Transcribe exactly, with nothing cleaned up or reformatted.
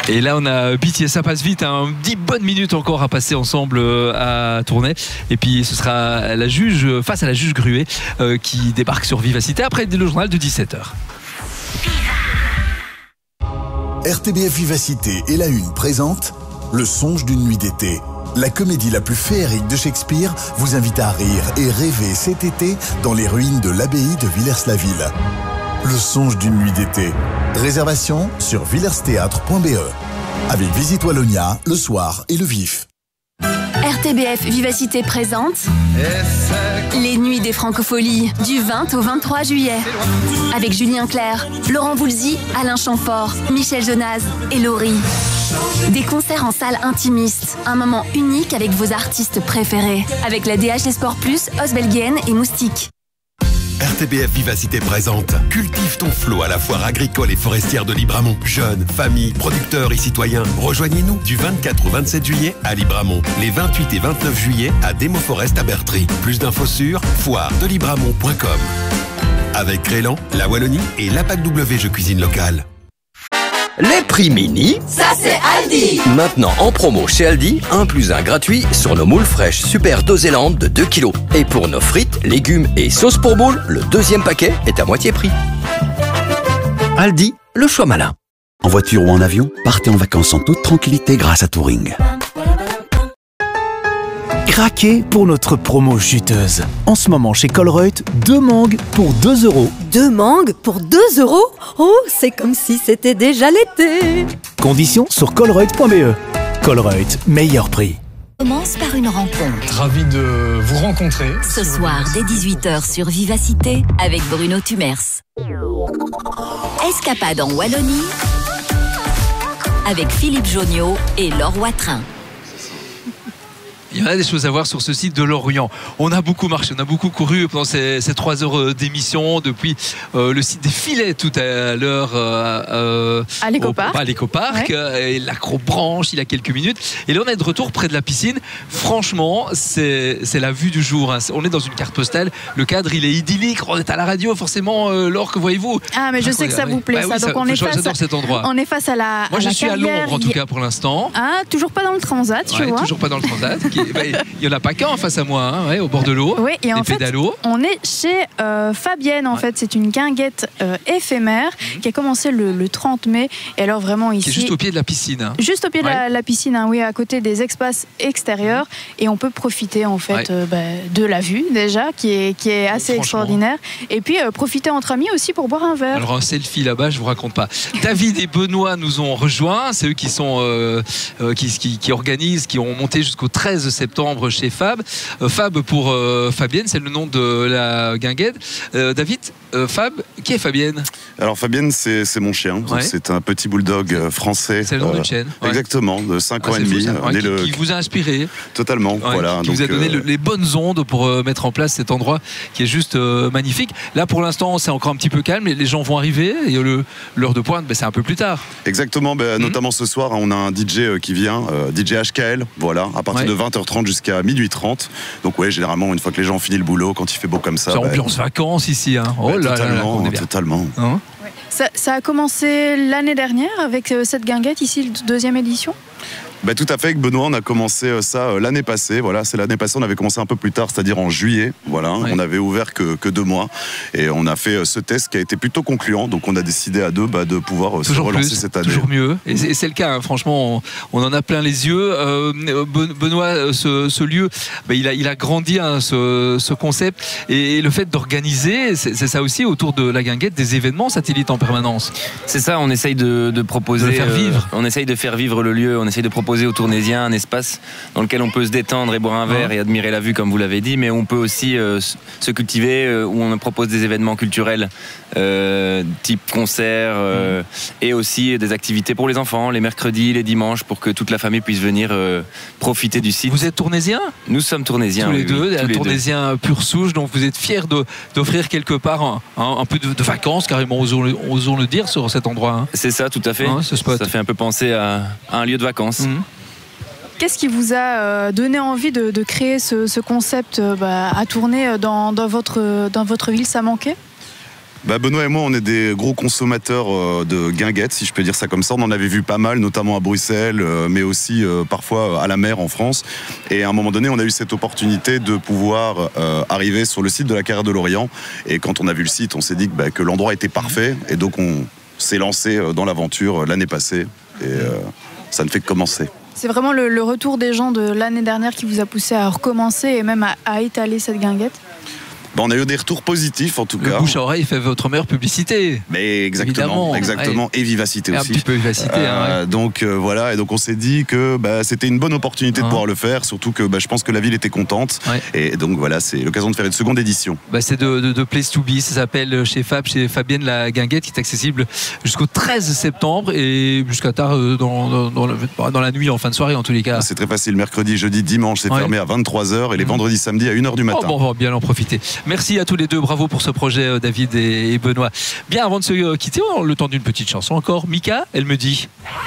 Et là, on a Bitié, ça passe vite, hein, dix bonnes minutes encore à passer ensemble à Tournai. Et puis, ce sera la juge, face à la juge Gruet, euh, qui débarque sur Vivacité après le journal de dix-sept heures. R T B F Vivacité et La Une présente Le songe d'une nuit d'été. La comédie la plus féerique de Shakespeare vous invite à rire et rêver cet été dans les ruines de l'abbaye de Villers-la-Ville. Le songe d'une nuit d'été. Réservation sur villers théâtre point b e. Avec Visite Wallonia, le soir et le vif. R T B F Vivacité présente les Nuits des Francopholies du vingt au vingt-trois juillet. Avec Julien Clerc, Laurent Voulzy, Alain Chamfort, Michel Jonas et Laurie. Des concerts en salle intimiste, un moment unique avec vos artistes préférés. Avec la D H S Sport Plus, Osbelguen et Moustique. R T B F Vivacité présente Cultive ton flot à la foire agricole et forestière de Libramont. Jeunes, familles, producteurs et citoyens, rejoignez-nous du vingt-quatre au vingt-sept juillet à Libramont, les vingt-huit et vingt-neuf juillet à Demo Forest à Bertry. Plus d'infos sur foire de libramont point com. Avec Crélan, la Wallonie et l'A P A C W Jeux Cuisine Locale. Les prix mini, ça c'est Aldi. Maintenant en promo chez Aldi, un plus un gratuit sur nos moules fraîches Super Doséland de deux kilos. Et pour nos frites, légumes et sauces pour boules, le deuxième paquet est à moitié prix. Aldi, le choix malin. En voiture ou en avion, partez en vacances en toute tranquillité grâce à Touring. Craquez pour notre promo chuteuse. En ce moment chez Colruyt, deux mangues pour deux euros. Deux mangues pour deux euros? Oh, c'est comme si c'était déjà l'été. Conditions sur colruyt point b e. Colruyt, meilleur prix. Commence par une rencontre. Ravi de vous rencontrer. Ce soir, dès dix-huit heures sur Vivacité, avec Bruno Tumers. Escapade en Wallonie, avec Philippe Joniot et Laure Watrin. Il y en a des choses à voir sur ce site de Lorient. On a beaucoup marché, on a beaucoup couru pendant ces, ces trois heures d'émission, depuis euh, le site des filets tout à l'heure euh, euh, à l'écoparc, à l'écoparc, ouais. Et l'acrobranche il y a quelques minutes. Et là on est de retour près de la piscine. Franchement, c'est la vue du jour. Hein. On est dans une carte postale. Le cadre il est idyllique. On est à la radio, forcément. Euh, Laure, que voyez-vous? Ah mais je sais que ça vous plaît. Bah, ça. Oui, Donc on est face. À, cet endroit. On est face à la. Moi à je la suis carrière. à l'ombre en tout cas pour l'instant. Ah toujours pas dans le transat, tu ouais, vois. Toujours pas dans le transat. Il n'y en a pas qu'un en face à moi, hein, ouais, au bord de l'eau. Oui, et en fait, pédalos. on est chez euh, Fabienne. En ouais. fait, c'est une guinguette euh, éphémère mmh. qui a commencé le, le trente mai. Et alors, vraiment ici. Qui est juste au pied de la piscine. Hein. Juste au pied ouais. de la, la piscine, hein, oui, à côté des espaces extérieurs. Mmh. Et on peut profiter, en fait, ouais. euh, bah, de la vue, déjà, qui est, qui est assez extraordinaire. Et puis, euh, profiter entre amis aussi pour boire un verre. Alors, un selfie là-bas, je vous raconte pas. David et Benoît nous ont rejoints. C'est eux qui sont euh, euh, qui, qui, qui organisent, qui ont monté jusqu'au treize septembre chez Fab. Euh, Fab pour euh, Fabienne, c'est le nom de la guinguette. Euh, David, euh, Fab, qui est Fabienne? Alors Fabienne, c'est mon chien. Ouais. C'est un petit bulldog français. C'est le nom euh, d'une chienne. Ouais. Exactement, de cinq ah, ans et demi. Fou, ouais, qui, le... qui vous a inspiré. Totalement, ouais, voilà. Qui donc, vous a donné euh... le, les bonnes ondes pour euh, mettre en place cet endroit qui est juste euh, magnifique. Là, pour l'instant, c'est encore un petit peu calme. Les gens vont arriver et l'heure de pointe, ben, c'est un peu plus tard. Exactement, ben, mmh. notamment ce soir, on a un D J qui vient, euh, D J H K L, voilà, à partir ouais. de vingt heures trente jusqu'à minuit trente. Donc ouais, généralement, une fois que les gens ont fini le boulot, quand il fait beau comme ça. C'est bah, ambiance vacances ici. Hein. Oh bah, là totalement, là, là, totalement. Hein ouais. ça, ça a commencé l'année dernière avec euh, cette guinguette ici, deuxième édition. Bah, tout à fait, avec Benoît, on a commencé ça l'année passée. Voilà, c'est l'année passée, on avait commencé un peu plus tard, c'est-à-dire en juillet. Voilà, ouais. On avait ouvert que, que deux mois et on a fait ce test qui a été plutôt concluant. Donc on a décidé à deux bah, de pouvoir toujours se relancer plus, cette année. Toujours mieux. Et c'est le cas, hein. Franchement, on, on en a plein les yeux. Euh, Benoît, ce, ce lieu, bah, il, a, il a grandi hein, ce, ce concept. Et, et le fait d'organiser, c'est ça aussi autour de la guinguette, des événements satellites en permanence. C'est ça, on essaye de, de proposer. De faire vivre. Euh, on essaye de faire vivre le lieu, on essaye de proposer aux Tournaisiens un espace dans lequel on peut se détendre et boire un verre et admirer la vue comme vous l'avez dit, mais on peut aussi euh, se cultiver, euh, où on propose des événements culturels euh, type concert euh, et aussi des activités pour les enfants les mercredis, les dimanches, pour que toute la famille puisse venir euh, profiter du site. Vous êtes Tournaisiens? Nous sommes Tournaisiens. Tous les oui, deux, oui, Tournaisiens pure souche, donc vous êtes fiers d'offrir quelque part un, un, un peu de, de vacances, carrément, osons le, osons le dire, sur cet endroit. Hein. C'est ça, tout à fait. Hein, ce spot. Ça fait un peu penser à, à un lieu de vacances. Mmh. Qu'est-ce qui vous a euh, donné envie de, de créer ce, ce concept euh, bah, à tourner dans, dans, votre, dans votre ville? Ça manquait? Bah Benoît et moi, on est des gros consommateurs de guinguettes, si je peux dire ça comme ça. On en avait vu pas mal, notamment à Bruxelles, mais aussi euh, parfois à la mer en France. Et à un moment donné, on a eu cette opportunité de pouvoir euh, arriver sur le site de la Carrière de l'Orient. Et quand on a vu le site, on s'est dit que, bah, que l'endroit était parfait. Et donc on s'est lancé dans l'aventure l'année passée. Et euh, ça ne fait que commencer. C'est vraiment le, le retour des gens de l'année dernière qui vous a poussé à recommencer et même à, à étaler cette guinguette? Ben, on a eu des retours positifs en tout le cas. Le bouche à oreille fait votre meilleure publicité. Mais exactement, exactement. Ouais. Et vivacité et aussi. Un petit peu vivacité. Euh, hein, ouais. Donc euh, voilà, et donc on s'est dit que bah, c'était une bonne opportunité ah. de pouvoir le faire, surtout que bah, je pense que la ville était contente. Ouais. Et donc voilà, c'est l'occasion de faire une seconde édition. Bah, c'est de, de, de Place to Be, ça s'appelle chez Fab, chez Fabienne la Guinguette, qui est accessible jusqu'au treize septembre et jusqu'à tard dans, dans, dans, le, dans la nuit, en fin de soirée en tous les cas. C'est très facile, mercredi, jeudi, dimanche, c'est ouais. fermé à vingt-trois heures et les mmh. vendredis, samedis à une heure du matin. Oh, bon, on va bien en profiter. Merci à tous les deux. Bravo pour ce projet, David et Benoît. Bien, avant de se quitter, on a le temps d'une petite chanson encore. Mika, elle me dit...